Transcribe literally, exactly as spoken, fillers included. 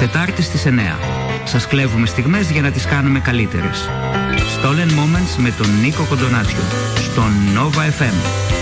Τετάρτη στις εννιά. Σας κλέβουμε στιγμές για να τις κάνουμε καλύτερες. Stolen Moments με τον Νίκο Κοντονάτσιο. Στο Nova εφ εμ.